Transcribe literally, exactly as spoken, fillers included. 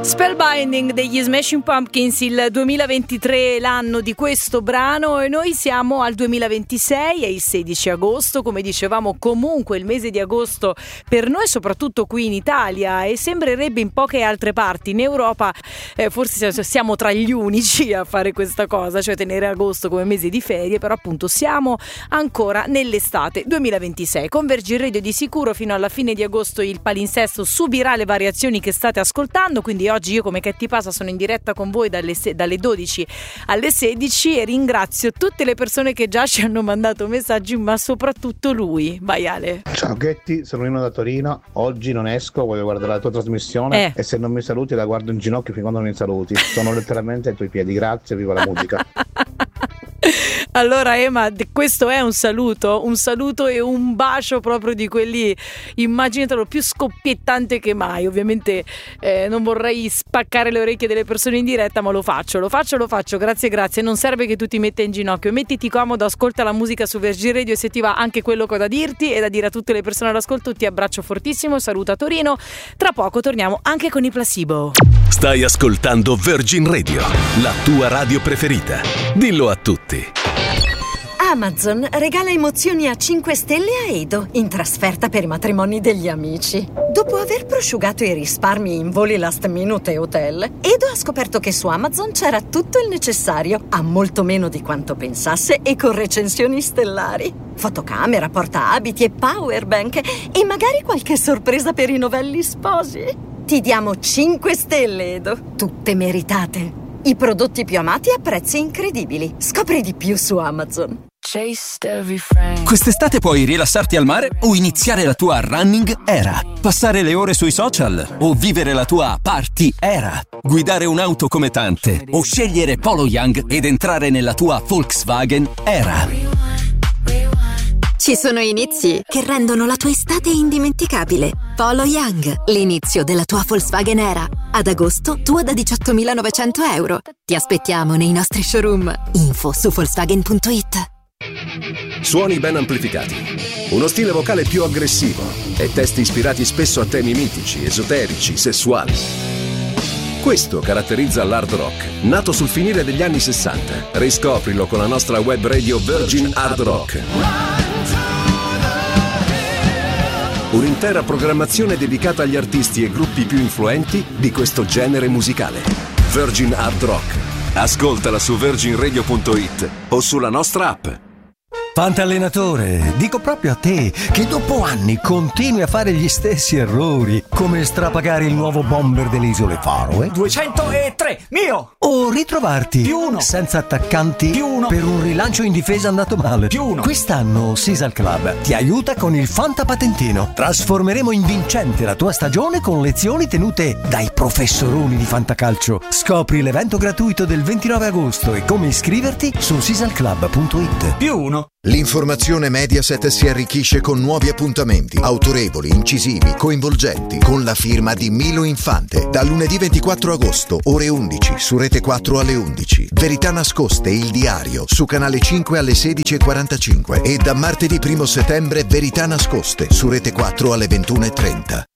Spellbinding degli Smashing Pumpkins, il duemilaventitré è l'anno di questo brano e noi siamo al duemilaventisei, è il sedici agosto, come dicevamo comunque il mese di agosto per noi soprattutto qui in Italia e sembrerebbe in poche altre parti in Europa, eh, forse siamo tra gli unici a fare questa cosa, cioè tenere agosto come mese di ferie, però appunto siamo ancora nell'estate duemilaventisei. Con Virgin Radio di sicuro fino alla fine di agosto il palinsesto subirà le variazioni che state ascoltando, quindi oggi io come Che ti passa sono in diretta con voi dalle, dalle dodici alle sedici e ringrazio tutte le persone che già ci hanno mandato messaggi, ma soprattutto lui. Vai Ale. Ciao Ghetti, sono Nino da Torino, oggi non esco, voglio guardare la tua trasmissione eh. e se non mi saluti la guardo in ginocchio fin quando non mi saluti, sono letteralmente ai tuoi piedi, grazie, viva la musica. Allora Emma, questo è un saluto, un saluto e un bacio proprio di quelli, immaginatelo, più scoppiettante che mai. Ovviamente eh, non vorrei spaccare le orecchie delle persone in diretta, ma lo faccio, lo faccio, lo faccio, grazie, grazie. Non serve che tu ti metta in ginocchio, mettiti comodo, ascolta la musica su Virgin Radio e se ti va anche quello che ho da dirti e da dire a tutte le persone all'ascolto, ti abbraccio fortissimo, saluto a Torino. Tra poco torniamo anche con i Placebo. Stai ascoltando Virgin Radio, la tua radio preferita. Dillo a tutti. Amazon regala emozioni a cinque stelle a Edo in trasferta per i matrimoni degli amici. Dopo aver prosciugato i risparmi in voli last minute e hotel, Edo ha scoperto che su Amazon c'era tutto il necessario, a molto meno di quanto pensasse e con recensioni stellari. Fotocamera, portaabiti e powerbank e magari qualche sorpresa per i novelli sposi. Ti diamo cinque stelle, Edo, tutte meritate. I prodotti più amati a prezzi incredibili. Scopri di più su Amazon. Quest'estate puoi rilassarti al mare o iniziare la tua running era. Passare le ore sui social o vivere la tua party era. Guidare un'auto come tante o scegliere Polo Young ed entrare nella tua Volkswagen era. Ci sono inizi che rendono la tua estate indimenticabile. Polo Young, l'inizio della tua Volkswagen Era. Ad agosto, tua da diciottomilanovecento euro. Ti aspettiamo nei nostri showroom. Info su Volkswagen punto it. Suoni ben amplificati, uno stile vocale più aggressivo e testi ispirati spesso a temi mitici, esoterici, sessuali. Questo caratterizza l'hard rock, nato sul finire degli anni sessanta. Riscoprilo con la nostra web radio Virgin Hard Rock. Un'intera programmazione dedicata agli artisti e gruppi più influenti di questo genere musicale. Virgin Hard Rock. Ascoltala su virgin radio punto it o sulla nostra app. Fantallenatore, dico proprio a te che dopo anni continui a fare gli stessi errori, come strapagare il nuovo bomber delle isole Faroe duecentotre, mio! O ritrovarti più uno senza attaccanti più uno per un rilancio in difesa andato male. Più uno. Quest'anno Sisal Club ti aiuta con il Fantapatentino. Trasformeremo in vincente la tua stagione con lezioni tenute dai professoroni di Fantacalcio. Scopri l'evento gratuito del ventinove agosto e come iscriverti su sisal club punto it. Più uno. L'informazione Mediaset si arricchisce con nuovi appuntamenti, autorevoli, incisivi, coinvolgenti, con la firma di Milo Infante. Da lunedì ventiquattro agosto, ore undici, su Rete quattro alle undici. Verità nascoste, il diario, su Canale cinque alle sedici e quarantacinque. E da martedì primo settembre, Verità nascoste, su Rete quattro alle ventuno e trenta.